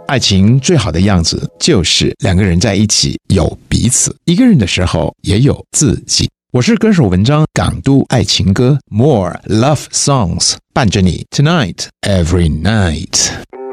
爱情最好的样子就是两个人在一起有彼此，一个人的时候也有自己。我是歌手文章，港都爱情歌 More Love Songs 伴着你 Tonight Every Night。